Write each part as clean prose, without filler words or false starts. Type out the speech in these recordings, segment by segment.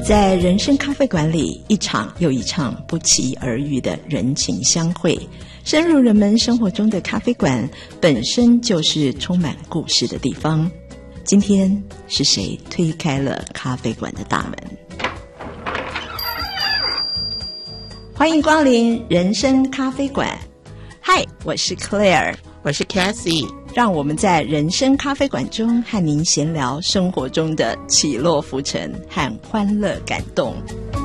在人生咖啡馆里，一场又一场不期而遇的人情相会，深入人们生活中的咖啡馆本身就是充满故事的地方。今天是谁推开了咖啡馆的大门？欢迎光临人生咖啡馆。嗨，我是 Claire， 我是 Cassie， 让我们在人生咖啡馆中和您闲聊生活中的起落浮沉和欢乐感动。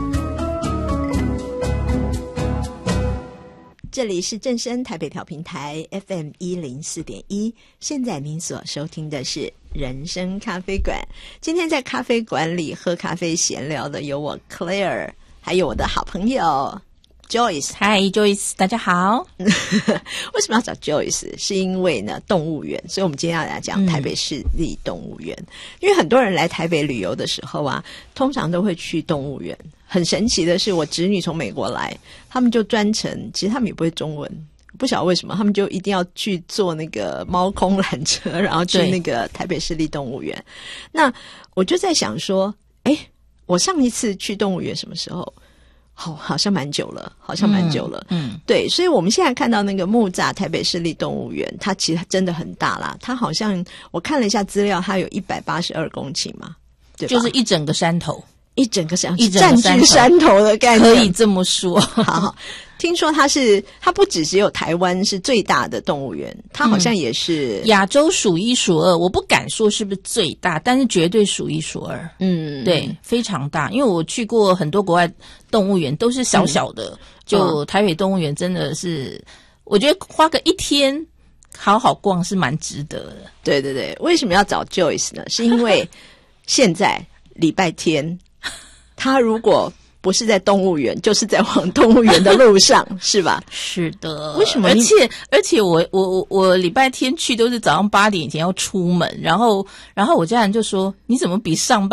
这里是正声台北调频台 FM 104.1，现在您所收听的是人生咖啡馆。今天在咖啡馆里喝咖啡闲聊的有我 Claire， 还有我的好朋友Joyce。 Hi Joyce， 大家好。 为什么要找 Joyce？ 是因为呢动物园，所以我们今天要来讲台北市立动物园。因为很多人来台北旅游的时候啊，通常都会去动物园。很神奇的是，我侄女从美国来，他们就专程，其实他们也不会中文，不晓得为什么他们就一定要去坐那个猫空缆车，然后去那个台北市立动物园。那我就在想说，我上一次去动物园什么时候？好像蛮久了，对，所以我们现在看到那个木栅台北市立动物园，它其实真的很大啦，它好像我看了一下资料，它有182公顷嘛，对吧？ 就是一整个山头， 一整个占据山头的概念， 可以这么说。 好，听说它不只有台湾是最大的动物园，它好像也是亚洲数一数二，我不敢说是不是最大，但是绝对数一数二。对，非常大。因为我去过很多国外动物园，都是小小的，就台北动物园真的是，我觉得花个一天好好逛是蛮值得的。 对对对，为什么要找 Joyce 呢？是因为现在礼拜天，他如果不是在动物园，就是在往动物园的路上，是吧？ 是的。 为什么？ 而且我礼拜天去都是早上8点以前要出门，然后我家人就说：“你怎么比上